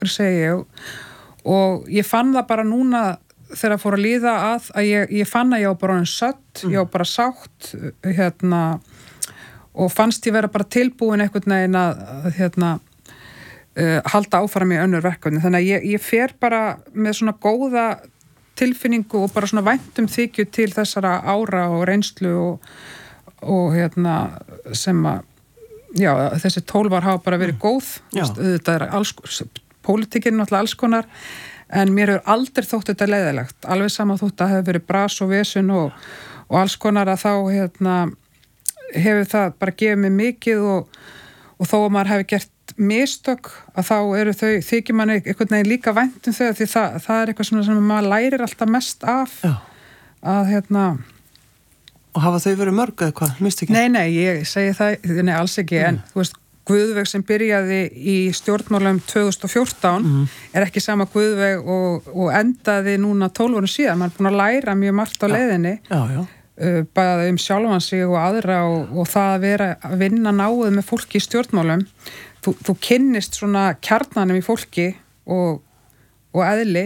segi ég, og ég fann það bara núna þegar fór að líða að ég fann að ég var bara orðin sött, ég var bara sátt og fannst ég vera bara tilbúin einhvern veginn að halda áfram í önnur verkefni, þannig að ég fer bara með svona góða tilfinningu og bara svona væntum þykju til þessara ára og reynslu og sem að þessi 12 ár hafa bara verið góð, þetta pólitíkin náttúrulega alls konar, en mér hefur aldrei þótt þetta leiðilegt, alveg sama þótt að hefur verið bras og vesen og alls konar að þá hefur það bara gefið mér mikið og þó að maður hefur gert mistök að þá eru þau þykir manni einhvern veginn líka væntum þau því það er eitthvað sem maður lærir alltaf mest af að Og hafa þau verið mörg eða hvað, mistökin? Nei, ég segi það, alls ekki en þú veist, Guðveig sem byrjaði í stjórnmálum 2014 er ekki sama Guðveig og endaði núna 12 árum síðan, maður er búin að læra mjög margt á leiðinni bæði sjálfan sig og aðra og það að vera að vinna náið með fólki í stjórnmálum þú kynnist svona kjarnanum í fólki og eðli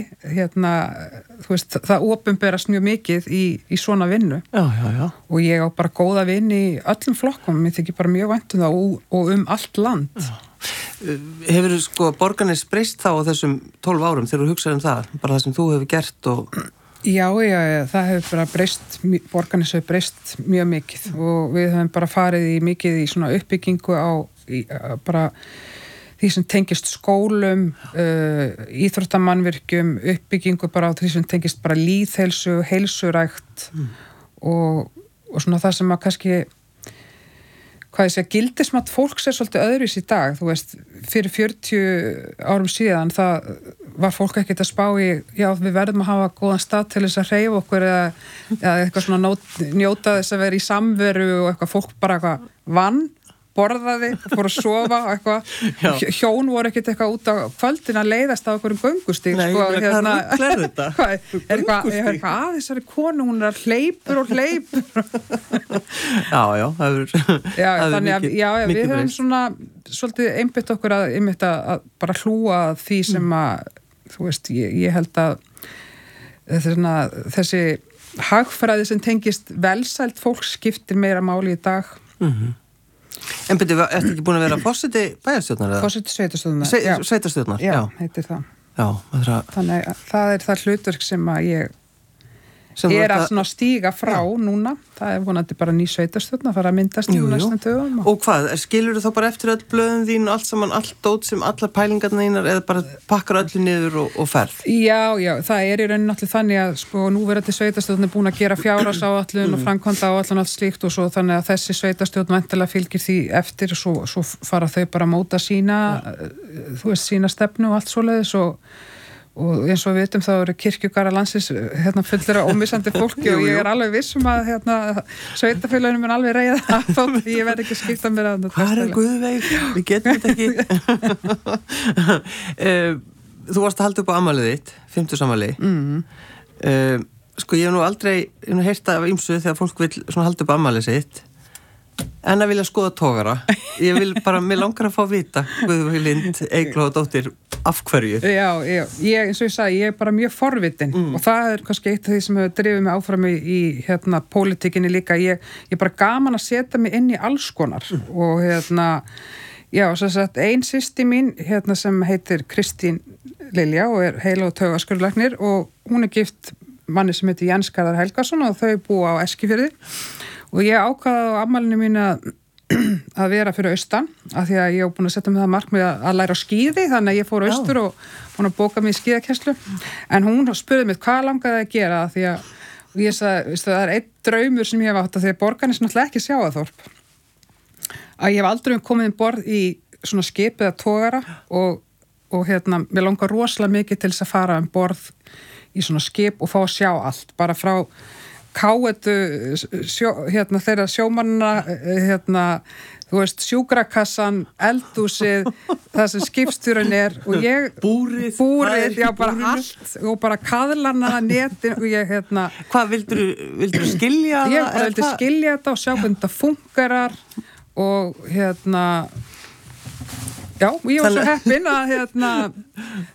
þú veist, það opinberast mjög mikið í svona vinnu og ég á bara góða vinn í öllum flokkum, mér þykir bara mjög vænt það og allt land Hefur Borgarnes breyst þá á þessum 12 árum þegar þú hugsaðir það, bara það sem þú hefur gert og Já, það hefur bara breyst, Borgarnes hefur breyst mjög mikið og við höfum bara farið í mikið í svona uppbyggingu bara því sem tengist skólum, íþróttamannvirkjum, uppbyggingu bara á því sem tengist bara lýðheilsu, heilsurækt og svona það sem að kannski, hvað ég segja, gildismat fólks er svolítið öðruvísi í dag, þú veist, fyrir 40 árum síðan, það var fólk ekkert að spá í, við verðum að hafa góðan stað til þess að hreyfa okkur eða eitthvað svona njóta þess að vera í samveru og eitthvað fólk bara eitthvað vann, borðaði og fór að sofa og eitthvað hjón voru ekkert eitthvað út á kvöldin að leiðast á okkur göngustíg Nei, hvað er þetta? Er eitthvað þessari konu, hún er hleypur og hleypur Já, það er mikið við höfum svona svolítið einbytt okkur að bara hlúa því sem að þú veist, ég held að þessi hagfræði sem tengist velsæld fólks skiptir meira máli í dag En byrju, ertu ekki búin að vera forseti bæjarstjórnar? Forseti sveitarstjórnar. Sveitarstjórnar, já. Heitir það. Já, þannig að það er það hlutverk sem að ég að svona stíga frá núna. Það er vonandi bara ný sveitarstjórn að fara að myndast í næstum dögum. Og hvað, skilur þú þá bara eftir öll blöðum þín og allt saman, allt dót sem allar pælingarna þínar eða bara pakkar öllu niður og ferð? Já, það er í rauninni náttúrulega þannig að núverandi sveitarstjórn er búin að gera fjárhagsáætlun og framkvæmda áætlun allt slíkt og svo þannig að þessi sveitarstjórn væntanlega fylgir því eftir og svo fara þau bara að móta sína stefnu og allt svoleiðis og eins og við vitum þá eru kirkjugarðar landsins fullir af ómissandi fólki og ég er alveg viss að sveitarfélaginu mun alveg reiða þótt ég verð ekki skipta mér að Hvað er Guðveig? Við getum þetta ekki Þú varst að halda upp á afmælið þitt 50 afmæli Ég hef nú aldrei heyrt af ýmsu þegar fólk vil halda upp afmælið sitt en að vilja skoða togara ég vil bara, mér langar að fá vita Guðveig Lind, Eygló og dóttir af hverju? Já, eins og ég sagði, ég er bara mjög forvitin og það er kannski eitt af því sem hefur drifið mig áfram í pólitíkinni líka, ég bara gaman að setja mig inn í alls konar og ein systir mín sem heitir Kristín Lilja og er heila- og taugaskurðlæknir og hún er gift manni sem heitir Jens Garðar Helgason og þau búa á Eskifirði og ég ákvaði á afmælinu mínu að vera fyrir austan af því að ég hef búin að setja mig það markmið að læra á skíði þannig að ég fór austur og búin að bóka mig í skíðakenslu en hún spurði mig hvað langaði að gera því að ég sagði, það er einn draumur sem ég hef átt að því að Borgarnes náttúrulega ekki sjávarþorp að ég hef aldrei komið borð í svona skip eða togara og mér langar rosalega mikið til þess að fara borð í svona skip og fá að sjá allt bara frá káetu þeirra sjómanna þú veist, sjúkrakassan eldhúsið, það sem skipstjórinn er og ég búrið, já bara allt og bara kaðlana, netin og ég Hvað vildur skilja það? Ég bara vildi skilja þetta og sjá hvernig þetta fungerar og Já, og ég var svo heppin að